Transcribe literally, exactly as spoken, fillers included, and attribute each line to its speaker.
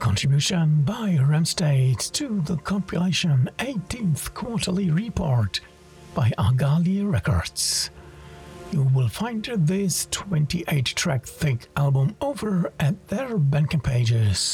Speaker 1: contribution by Ramstate to the compilation eighteenth Quarterly Report by Agali Records. You will find this twenty-eight track thick album over at their Bandcamp pages.